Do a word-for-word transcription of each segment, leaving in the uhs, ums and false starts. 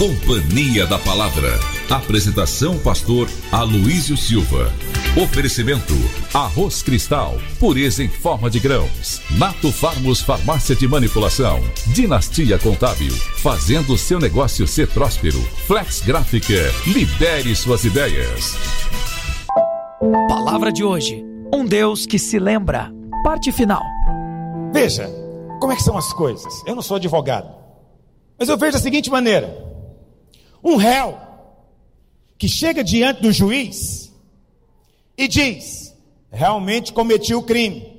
Companhia da Palavra. Apresentação pastor Aloísio Silva. Oferecimento Arroz Cristal, pureza em forma de grãos. Nato Farmos Farmácia de Manipulação. Dinastia Contábil, fazendo seu negócio ser próspero. Flex Gráfica, lidere suas ideias. Palavra de hoje, um Deus que se lembra. Parte final. Veja, como é que são as coisas. Eu não sou advogado, mas eu vejo da seguinte maneira: um réu que chega diante do juiz e diz: realmente cometi o crime.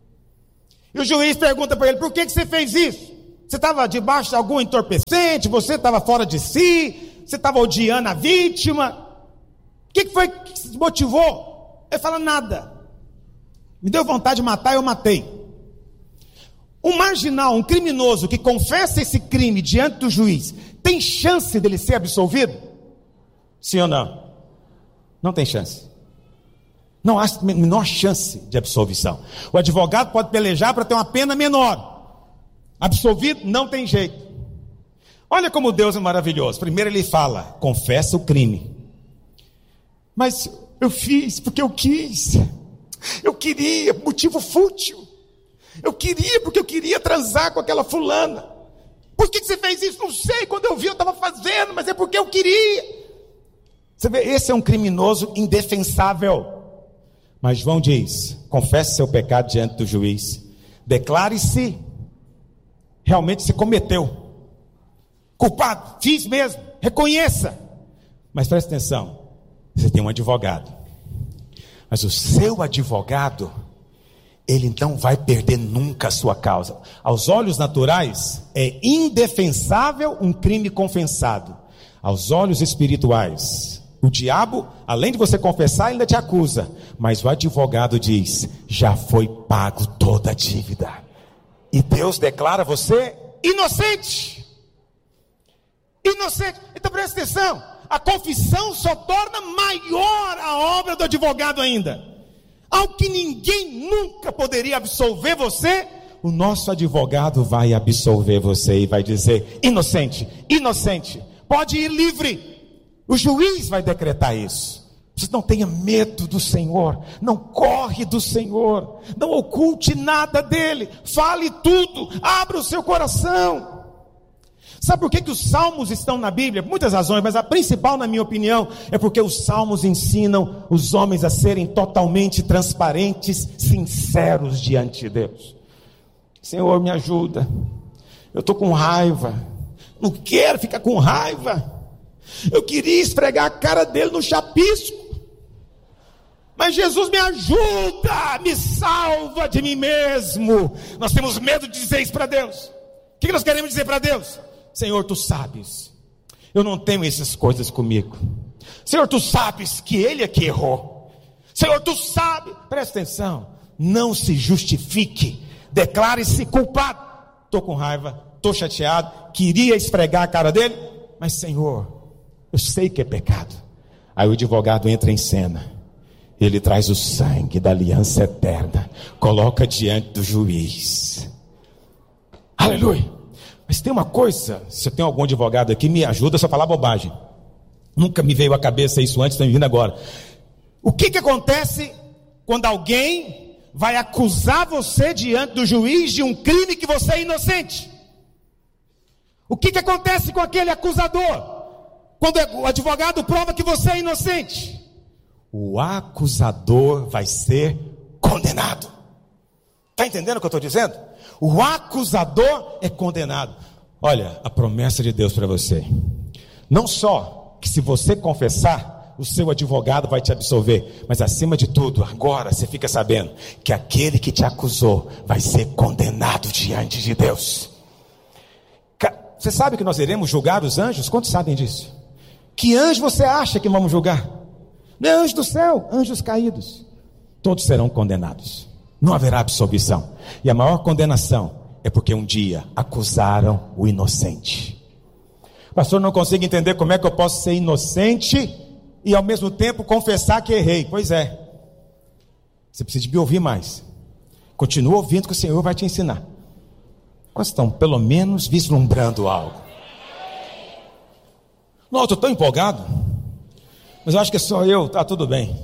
E o juiz pergunta para ele: por que, que você fez isso? Você estava debaixo de algum entorpecente? Você estava fora de si? Você estava odiando a vítima? O que, que foi que te motivou? Ele fala: nada. Me deu vontade de matar, eu matei. Um marginal, um criminoso que confessa esse crime diante do juiz, tem chance dele ser absolvido? Sim ou não? Não tem chance. Não há a menor chance de absolvição. O advogado pode pelejar para ter uma pena menor. Absolvido, não tem jeito. Olha como Deus é maravilhoso. Primeiro ele fala: confessa o crime. Mas eu fiz porque eu quis. Eu queria, motivo fútil. Eu queria porque eu queria transar com aquela fulana. Por que você fez isso? Não sei, quando eu vi eu estava fazendo, mas é porque eu queria. Você vê, esse é um criminoso indefensável. Mas João diz: confesse seu pecado diante do juiz, declare-se, realmente se cometeu, culpado, fiz mesmo, reconheça. Mas preste atenção, você tem um advogado, mas o seu advogado, ele não vai perder nunca a sua causa. Aos olhos naturais, é indefensável um crime confessado. Aos olhos espirituais, o diabo, além de você confessar, ainda te acusa. Mas o advogado diz: já foi pago toda a dívida. E Deus declara você inocente. Inocente. Então presta atenção, a confissão só torna maior a obra do advogado ainda. Ao que ninguém nunca poderia absolver você, o nosso advogado vai absolver você e vai dizer: inocente, inocente, pode ir livre. O juiz vai decretar isso. Você não tenha medo do Senhor, não corre do Senhor, não oculte nada dele, fale tudo, abra o seu coração. Sabe por que, que os salmos estão na Bíblia? Muitas razões, mas a principal, na minha opinião, é porque os salmos ensinam os homens a serem totalmente transparentes, sinceros diante de Deus. Senhor, me ajuda, eu estou com raiva, não quero ficar com raiva, eu queria esfregar a cara dele no chapisco, mas Jesus me ajuda, me salva de mim mesmo. Nós temos medo de dizer isso para Deus. O que nós queremos dizer para Deus? Senhor, tu sabes, eu não tenho essas coisas comigo. Senhor, tu sabes que ele é que errou. Senhor, tu sabes, presta atenção, não se justifique, declare-se culpado. Estou com raiva, estou chateado, queria esfregar a cara dele, mas Senhor, eu sei que é pecado. Aí o advogado entra em cena, ele traz o sangue da aliança eterna, coloca diante do juiz. Aleluia. Mas tem uma coisa, se eu tenho algum advogado aqui, me ajuda a falar bobagem. Nunca me veio à cabeça isso antes, estou me vindo agora. O que que acontece quando alguém vai acusar você diante do juiz de um crime que você é inocente? O que que acontece com aquele acusador quando o advogado prova que você é inocente? O acusador vai ser condenado. Está entendendo o que eu estou dizendo? O acusador é condenado. Olha, a promessa de Deus para você, não só que se você confessar, o seu advogado vai te absolver, mas acima de tudo, agora você fica sabendo que aquele que te acusou vai ser condenado diante de Deus. Você sabe que nós iremos julgar os anjos? Quantos sabem disso? Que anjo você acha que vamos julgar? Não é anjo do céu, anjos caídos. Todos serão condenados. Não haverá absolvição. E a maior condenação é porque um dia acusaram o inocente. Pastor, não consigo entender como é que eu posso ser inocente e ao mesmo tempo confessar que errei. Pois é, você precisa me ouvir mais. Continua ouvindo que o Senhor vai te ensinar. Quantos estão pelo menos vislumbrando algo? Não, eu estou tão empolgado. Mas eu acho que é só eu, tá tudo bem.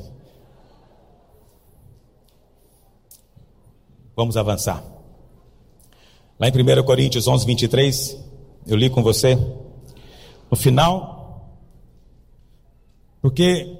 Vamos avançar. Lá em primeira Coríntios onze, vinte e três, eu li com você. No final, porque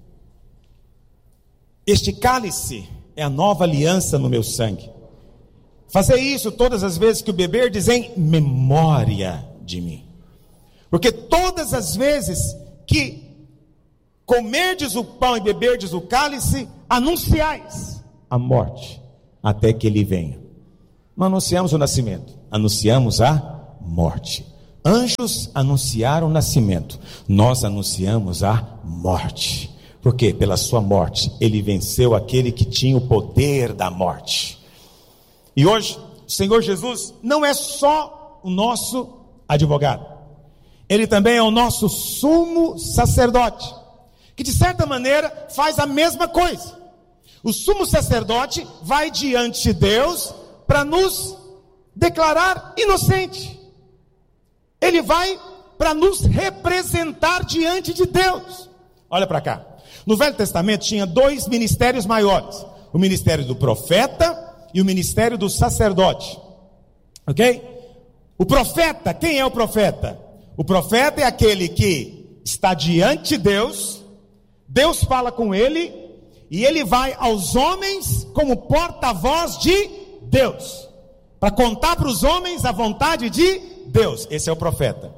este cálice é a nova aliança no meu sangue. Fazer isso todas as vezes que o beber, diz em memória de mim. Porque todas as vezes que comerdes o pão e beberdes o cálice, anunciais a morte até que ele venha. Não anunciamos o nascimento, anunciamos a morte. Anjos anunciaram o nascimento, nós anunciamos a morte. Porque pela sua morte ele venceu aquele que tinha o poder da morte. E hoje o Senhor Jesus não é só o nosso advogado, ele também é o nosso sumo sacerdote, que de certa maneira faz a mesma coisa. O sumo sacerdote vai diante de Deus para nos declarar inocente. Ele vai para nos representar diante de Deus. Olha para cá. No Velho Testamento tinha dois ministérios maiores: o ministério do profeta e o ministério do sacerdote. Ok? O profeta, quem é o profeta? O profeta é aquele que está diante de Deus, Deus fala com ele, e ele vai aos homens como porta-voz de Deus, para contar para os homens a vontade de Deus. Esse é o profeta.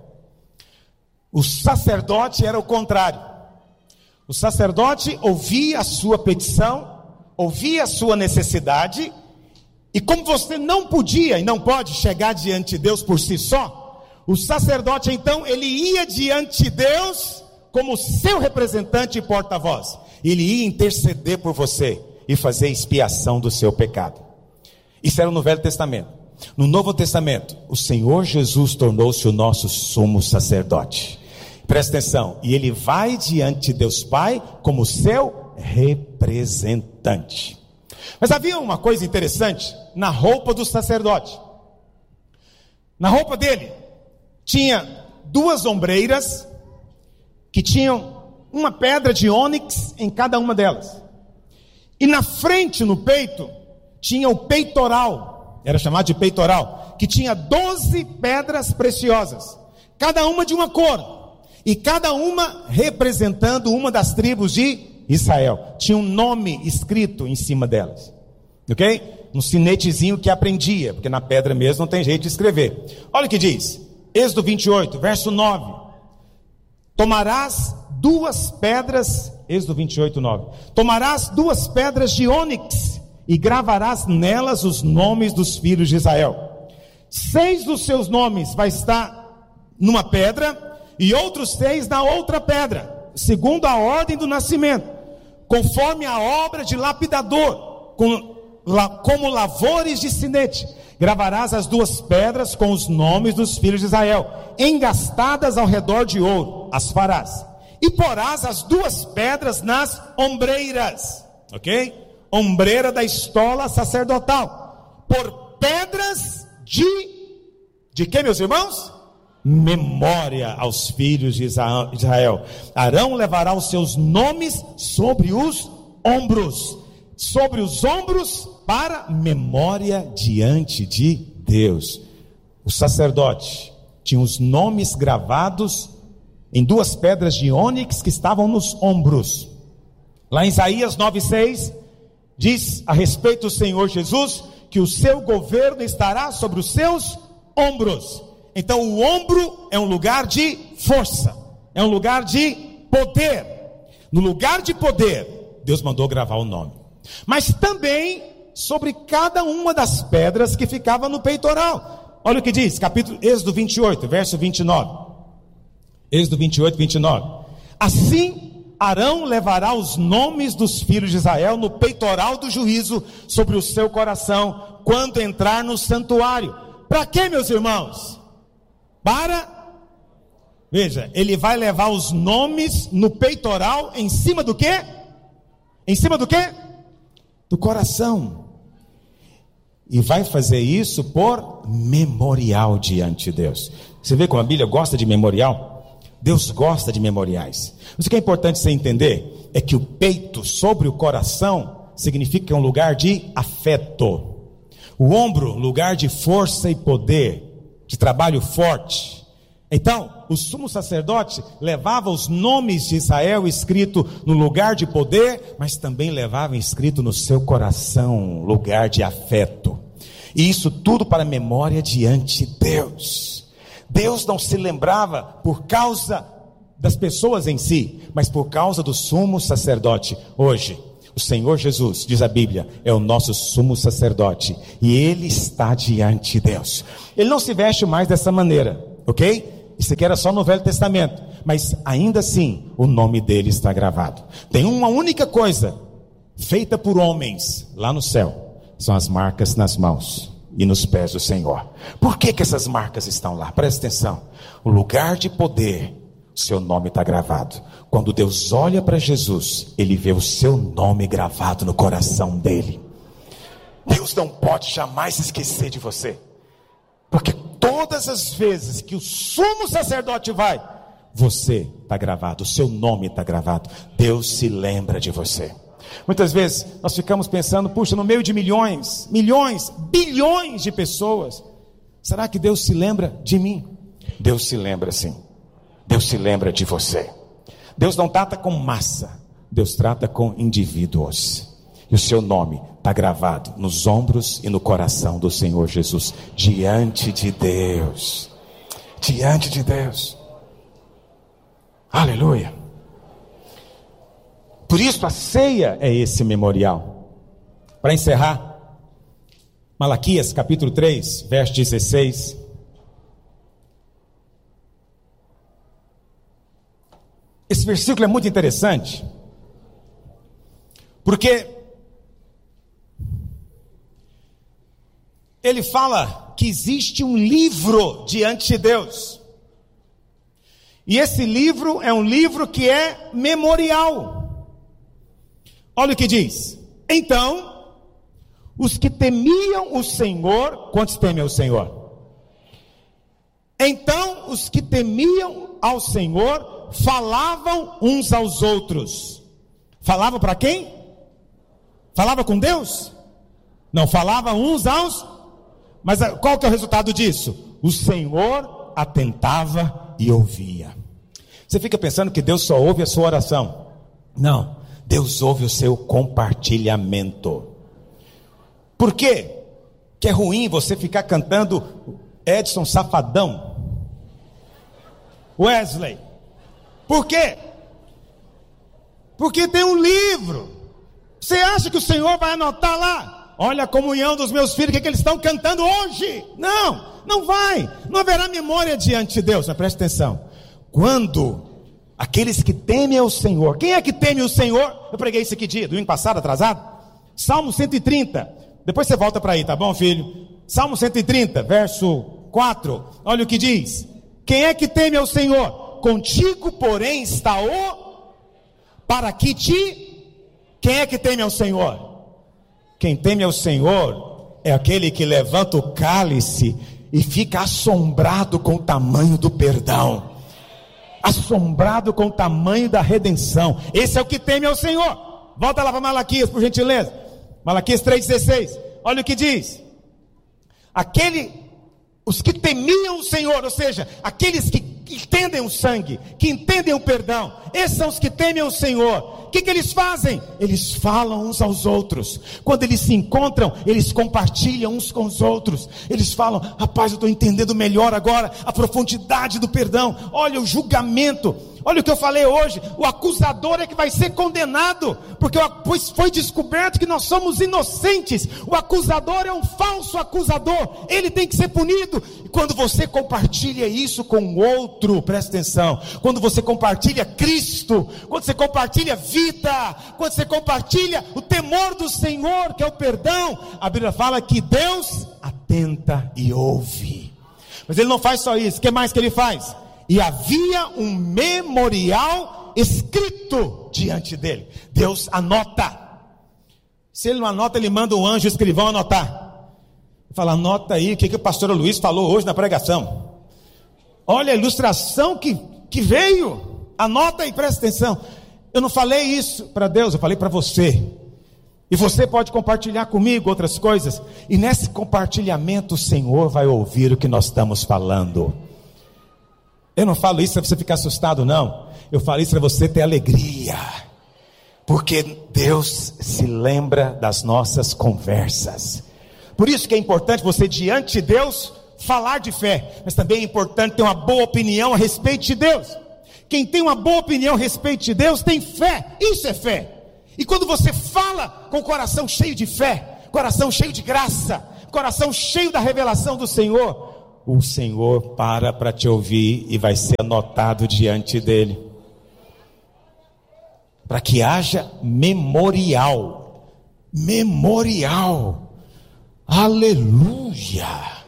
O sacerdote era o contrário. O sacerdote ouvia a sua petição, ouvia a sua necessidade, e como você não podia e não pode chegar diante de Deus por si só, o sacerdote então, ele ia diante de Deus como seu representante e porta-voz. Ele ia interceder por você e fazer expiação do seu pecado. Isso era no Velho Testamento. No Novo Testamento, o Senhor Jesus tornou-se o nosso sumo sacerdote. Presta atenção, e ele vai diante de Deus Pai como seu representante. Mas havia uma coisa interessante na roupa do sacerdote. Na roupa dele tinha duas ombreiras que tinham uma pedra de ônix em cada uma delas. E na frente, no peito, tinha o peitoral, era chamado de peitoral, que tinha doze pedras preciosas, cada uma de uma cor, e cada uma representando uma das tribos de Israel. Tinha um nome escrito em cima delas, ok? Um sinetezinho que aprendia, porque na pedra mesmo não tem jeito de escrever. Olha o que diz, Êxodo vinte e oito, verso nove. Tomarás duas pedras, Êxodo vinte e oito, nove. Tomarás duas pedras de ônix e gravarás nelas os nomes dos filhos de Israel. Seis dos seus nomes vai estar numa pedra e outros seis na outra pedra, segundo a ordem do nascimento, conforme a obra de lapidador, com, la, como lavores de sinete. Gravarás as duas pedras com os nomes dos filhos de Israel, engastadas ao redor de ouro, as farás. E porás as duas pedras nas ombreiras, ok? Ombreira da estola sacerdotal, por pedras de, de que, meus irmãos? Memória aos filhos de Israel. Arão levará os seus nomes sobre os ombros, sobre os ombros, para memória diante de Deus. O sacerdote tinha os nomes gravados em duas pedras de ônix que estavam nos ombros. Lá em Isaías nove, seis, diz a respeito do Senhor Jesus, que o seu governo estará sobre os seus ombros. Então o ombro é um lugar de força, é um lugar de poder. No lugar de poder, Deus mandou gravar o nome. Mas também sobre cada uma das pedras que ficava no peitoral. Olha o que diz, capítulo Êxodo vinte e oito, verso vinte e nove. Êxodo vinte e oito, vinte e nove. Assim Arão levará os nomes dos filhos de Israel no peitoral do juízo sobre o seu coração, quando entrar no santuário. Para quê, meus irmãos? Para, veja, ele vai levar os nomes no peitoral, em cima do quê? Em cima do quê? Do coração. E vai fazer isso por memorial diante de Deus. Você vê como a Bíblia gosta de memorial? Deus gosta de memoriais. Mas o que é importante você entender é que o peito sobre o coração significa que é um lugar de afeto. O ombro, lugar de força e poder, de trabalho forte. Então, o sumo sacerdote levava os nomes de Israel escrito no lugar de poder, mas também levava escrito no seu coração, lugar de afeto. E isso tudo para memória diante de Deus. Deus não se lembrava por causa das pessoas em si, mas por causa do sumo sacerdote. Hoje, o Senhor Jesus, diz a Bíblia, é o nosso sumo sacerdote, e Ele está diante de Deus. Ele não se veste mais dessa maneira, ok? Isso aqui era só no Velho Testamento, mas ainda assim, o nome dele está gravado. Tem uma única coisa, feita por homens, lá no céu, são as marcas nas mãos e nos pés do Senhor. Por que que essas marcas estão lá? Presta atenção, o lugar de poder, o seu nome está gravado. Quando Deus olha para Jesus, Ele vê o seu nome gravado no coração dele. Deus não pode jamais se esquecer de você, porque todas as vezes que o sumo sacerdote vai, você está gravado, o seu nome está gravado. Deus se lembra de você. Muitas vezes nós ficamos pensando, puxa, no meio de milhões, milhões, bilhões de pessoas, será que Deus se lembra de mim? Deus se lembra sim. Deus se lembra de você. Deus não trata com massa, Deus trata com indivíduos. E o seu nome está gravado nos ombros e no coração do Senhor Jesus, diante de Deus, diante de Deus, aleluia. Por isso a ceia é esse memorial. Para encerrar, Malaquias capítulo três, verso dezesseis. Esse versículo é muito interessante, porque ele fala que existe um livro diante de Deus, e esse livro é um livro que é memorial. Olha o que diz: então, os que temiam o Senhor, quantos temem ao Senhor? Então, os que temiam ao Senhor falavam uns aos outros. Falavam para quem? Falava com Deus? Não, falava uns aos... Mas qual que é o resultado disso? O Senhor atentava e ouvia. Você fica pensando que Deus só ouve a sua oração? Não, Deus ouve o seu compartilhamento. Por quê? Que é ruim você ficar cantando Edson Safadão, Wesley. Por quê? Porque tem um livro. Você acha que o Senhor vai anotar lá? Olha a comunhão dos meus filhos, o que, é que eles estão cantando hoje? Não, não vai. Não haverá memória diante de Deus. Mas preste atenção. Quando aqueles que temem ao Senhor, quem é que teme o Senhor? Eu preguei isso aqui dia, domingo passado, atrasado. Salmo cento e trinta. Depois você volta para aí, tá bom, filho? Salmo cento e trinta, verso quatro. Olha o que diz: quem é que teme ao Senhor? Contigo, porém, está o para que te... Quem é que teme ao Senhor? Quem teme ao Senhor é aquele que levanta o cálice e fica assombrado com o tamanho do perdão, assombrado com o tamanho da redenção. Esse é o que teme ao Senhor. Volta lá para Malaquias, por gentileza. Malaquias três dezesseis. Olha o que diz: aquele, os que temiam o Senhor, ou seja, aqueles que entendem o sangue, que entendem o perdão, esses são os que temem o Senhor. O que, que eles fazem? Eles falam uns aos outros. Quando eles se encontram, eles compartilham uns com os outros. Eles falam: rapaz, eu estou entendendo melhor agora a profundidade do perdão. Olha o julgamento. Olha o que eu falei hoje, o acusador é que vai ser condenado, porque foi descoberto que nós somos inocentes. O acusador é um falso acusador, ele tem que ser punido. E quando você compartilha isso com o outro, presta atenção, quando você compartilha Cristo, quando você compartilha vida, quando você compartilha o temor do Senhor, que é o perdão, a Bíblia fala que Deus atenta e ouve. Mas Ele não faz só isso, o que mais que Ele faz? E havia um memorial escrito diante dele. Deus anota. Se ele não anota, ele manda um anjo escrivão anotar. Fala: anota aí o que, que o pastor Luiz falou hoje na pregação. Olha a ilustração que que veio. Anota e presta atenção. Eu não falei isso para Deus, eu falei para você. E você pode compartilhar comigo outras coisas. E nesse compartilhamento o Senhor vai ouvir o que nós estamos falando. Eu não falo isso para você ficar assustado, não. Eu falo isso para você ter alegria. Porque Deus se lembra das nossas conversas. Por isso que é importante você, diante de Deus, falar de fé. Mas também é importante ter uma boa opinião a respeito de Deus. Quem tem uma boa opinião a respeito de Deus tem fé. Isso é fé. E quando você fala com o coração cheio de fé, coração cheio de graça, coração cheio da revelação do Senhor, o Senhor para para te ouvir e vai ser anotado diante dele. Para que haja memorial. Memorial. Aleluia.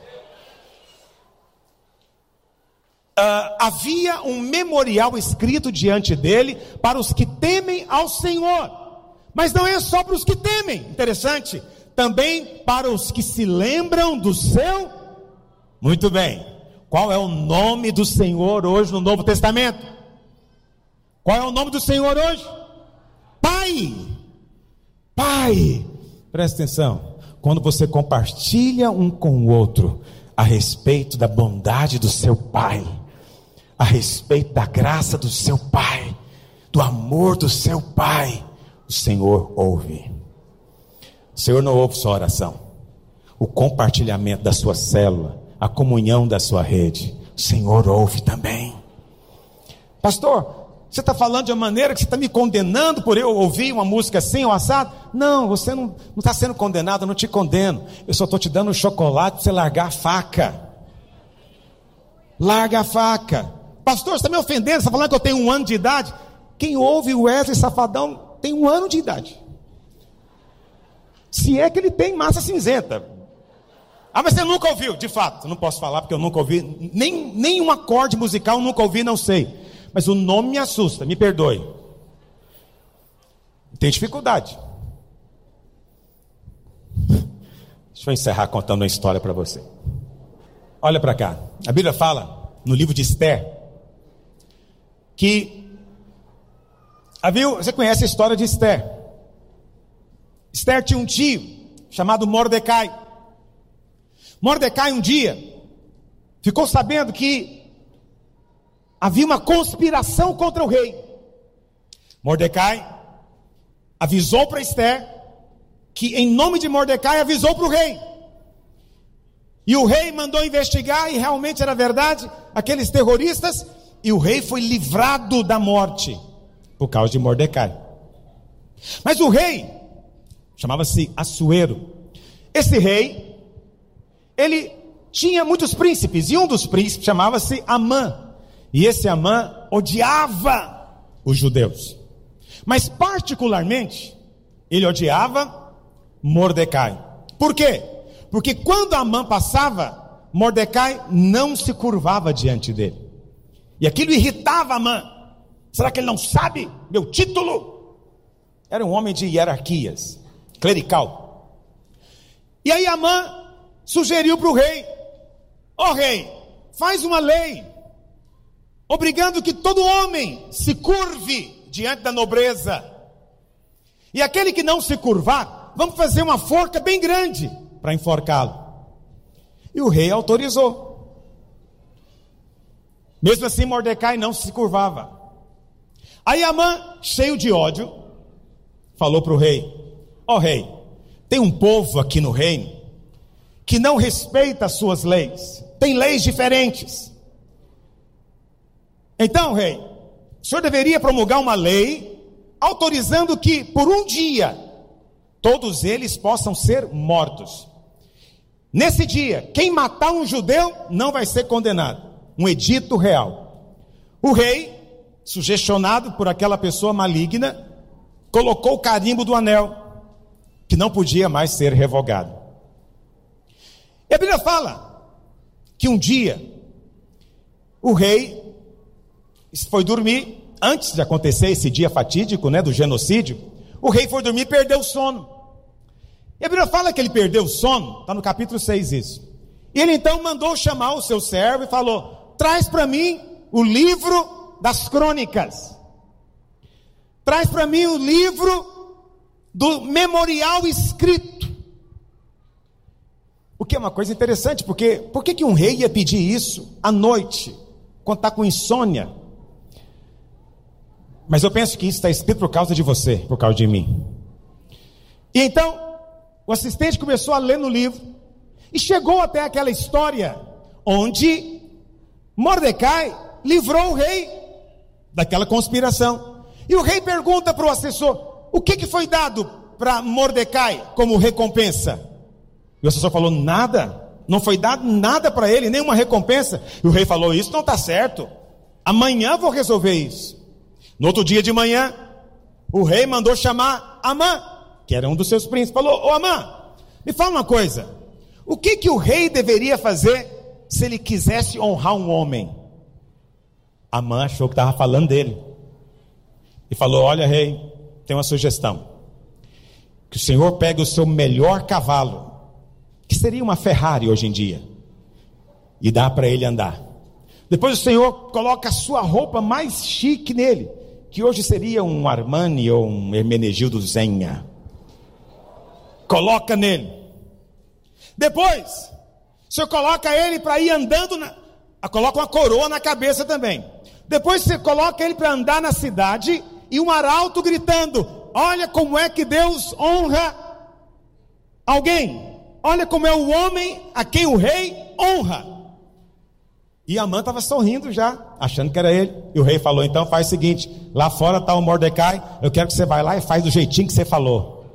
Uh, havia um memorial escrito diante dele para os que temem ao Senhor. Mas não é só para os que temem, interessante, também para os que se lembram do seu. Muito bem, qual é o nome do Senhor hoje no Novo Testamento? Qual é o nome do Senhor hoje? Pai. Pai, presta atenção, quando você compartilha um com o outro a respeito da bondade do seu Pai, a respeito da graça do seu Pai, do amor do seu Pai, o Senhor ouve. O Senhor não ouve só a oração, o compartilhamento da sua célula, a comunhão da sua rede, o Senhor ouve também. Pastor, você está falando de uma maneira que você está me condenando por eu ouvir uma música assim ou assado? Não, você não está sendo condenado, eu não te condeno. Eu só estou te dando um chocolate para você largar a faca. Larga a faca. Pastor, você está me ofendendo, você está falando que eu tenho um ano de idade? Quem ouve o Wesley Safadão tem um ano de idade. Se é que ele tem massa cinzenta. Ah, mas você nunca ouviu? De fato, eu não posso falar porque eu nunca ouvi. Nem, nem um acorde musical eu nunca ouvi, não sei. Mas o nome me assusta, me perdoe. Tem dificuldade. Deixa eu encerrar contando uma história para você. Olha para cá. A Bíblia fala, no livro de Esther, que havia, você conhece a história de Esther. Esther tinha um tio chamado Mordecai. Mordecai um dia ficou sabendo que havia uma conspiração contra o rei. Mordecai avisou para Esther, que em nome de Mordecai avisou para o rei. E o rei mandou investigar e realmente era verdade, aqueles terroristas, e o rei foi livrado da morte por causa de Mordecai. Mas o rei chamava-se Assuero. Esse rei, ele tinha muitos príncipes, e um dos príncipes chamava-se Amã. E esse Amã odiava os judeus, mas particularmente ele odiava Mordecai. Por quê? Porque quando Amã passava, Mordecai não se curvava diante dele, e aquilo irritava Amã. Será que ele não sabe meu título? Era um homem de hierarquias, clerical. E aí Amã sugeriu para o rei: ó oh, rei, faz uma lei obrigando que todo homem se curve diante da nobreza. E aquele que não se curvar, vamos fazer uma forca bem grande para enforcá-lo. E o rei autorizou. Mesmo assim, Mordecai não se curvava. Aí Amã, cheio de ódio, falou para o rei: ó rei, tem um povo aqui no reino que não respeita as suas leis, tem leis diferentes. Então, rei, o senhor deveria promulgar uma lei autorizando que por um dia todos eles possam ser mortos. Nesse dia, quem matar um judeu não vai ser condenado. Um edito real. O rei, sugestionado por aquela pessoa maligna, colocou o carimbo do anel, que não podia mais ser revogado. E a Bíblia fala que um dia o rei foi dormir, antes de acontecer esse dia fatídico, né, do genocídio. O rei foi dormir e perdeu o sono. E a Bíblia fala que ele perdeu o sono, está no capítulo seis isso. E ele então mandou chamar o seu servo e falou: traz para mim o livro das crônicas. Traz para mim o livro do memorial escrito. O que é uma coisa interessante, porque por que que um rei ia pedir isso à noite, quando está com insônia? Mas eu penso que isso está escrito por causa de você, por causa de mim. E então, o assistente começou a ler no livro, e chegou até aquela história, onde Mordecai livrou o rei daquela conspiração. E o rei pergunta para o assessor: o que, que foi dado para Mordecai como recompensa? E o assessor falou: nada, não foi dado nada para ele, nenhuma recompensa. E o rei falou: isso não está certo, amanhã vou resolver isso. No outro dia de manhã, o rei mandou chamar Amã, que era um dos seus príncipes. Falou: ô Amã, me fala uma coisa, o que que o rei deveria fazer se ele quisesse honrar um homem? Amã achou que estava falando dele e falou: olha, rei, tem uma sugestão, que o senhor pegue o seu melhor cavalo, que seria uma Ferrari hoje em dia, e dá para ele andar. Depois o senhor coloca a sua roupa mais chique nele, que hoje seria um Armani ou um Hermenegildo Zenha. Coloca nele. Depois, o senhor coloca ele para ir andando, na... coloca uma coroa na cabeça também. Depois você coloca ele para andar na cidade, e um arauto gritando: olha como é que Deus honra alguém. Olha como é o homem a quem o rei honra. E Amã estava sorrindo já, achando que era ele. E o rei falou: então faz o seguinte, lá fora está o Mordecai, eu quero que você vá lá e faz do jeitinho que você falou.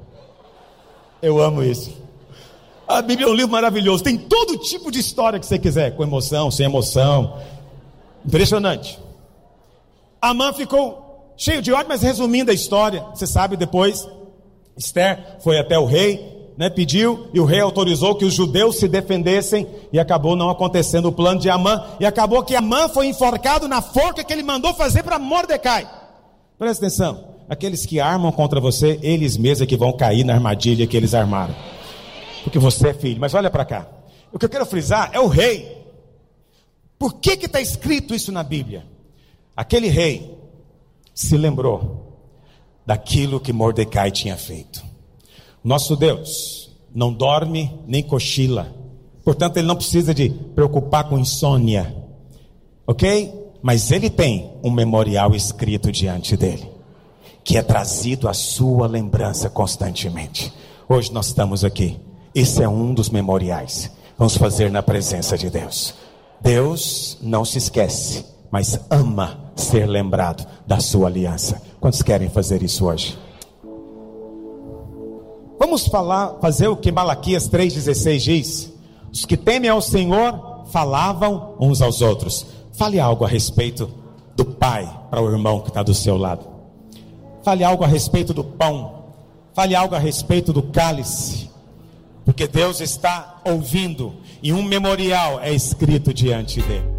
Eu amo isso. A Bíblia é um livro maravilhoso, tem todo tipo de história que você quiser, com emoção, sem emoção. Impressionante. Amã ficou cheio de ódio, mas resumindo a história, você sabe, depois Esther foi até o rei, né, pediu, e o rei autorizou que os judeus se defendessem, e acabou não acontecendo o plano de Amã, e acabou que Amã foi enforcado na forca que ele mandou fazer para Mordecai. Presta atenção, aqueles que armam contra você, eles mesmos é que vão cair na armadilha que eles armaram, porque você é filho. Mas olha para cá, o que eu quero frisar é o rei. Por que que está escrito isso na Bíblia? Aquele rei se lembrou daquilo que Mordecai tinha feito. Nosso Deus não dorme nem cochila, portanto ele não precisa de preocupar com insônia, ok? Mas ele tem um memorial escrito diante dele, que é trazido à sua lembrança constantemente. Hoje nós estamos aqui, esse é um dos memoriais. Vamos fazer na presença de Deus. Deus não se esquece, mas ama ser lembrado da sua aliança. Quantos querem fazer isso hoje? Vamos falar, fazer o que Malaquias três dezesseis diz: os que temem ao Senhor falavam uns aos outros. Fale algo a respeito do pai para o irmão que está do seu lado. Fale algo a respeito do pão. Fale algo a respeito do cálice, porque Deus está ouvindo, e um memorial é escrito diante dele.